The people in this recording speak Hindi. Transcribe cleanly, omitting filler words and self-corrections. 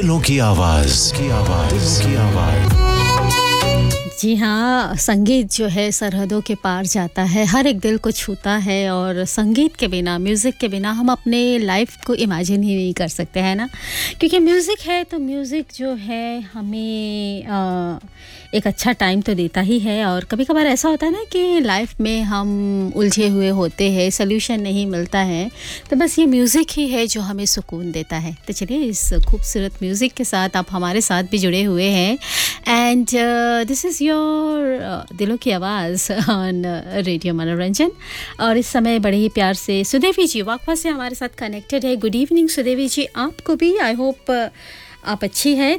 दिलों की आवाज दिलों की आवाज। जी हाँ, संगीत जो है सरहदों के पार जाता है, हर एक दिल को छूता है और संगीत के बिना, म्यूज़िक के बिना हम अपने लाइफ को इमेजिन ही नहीं कर सकते, है ना? क्योंकि म्यूज़िक है तो म्यूज़िक जो है हमें एक अच्छा टाइम तो देता ही है और कभी-कभार ऐसा होता है ना कि लाइफ में हम उलझे हुए होते हैं, सॉल्यूशन नहीं मिलता है, तो बस ये म्यूज़िक ही है जो हमें सुकून देता है। तो चलिए इस खूबसूरत म्यूज़िक के साथ आप हमारे साथ भी जुड़े हुए हैं एंड दिस इज़ योर दिलों की आवाज़ ऑन रेडियो मनोरंजन। और इस समय बड़े ही प्यार से सुदेवी जी वाकवा से हमारे साथ कनेक्टेड है। गुड इवनिंग सुदेवी जी, आपको भी। आई होप आप अच्छी हैं।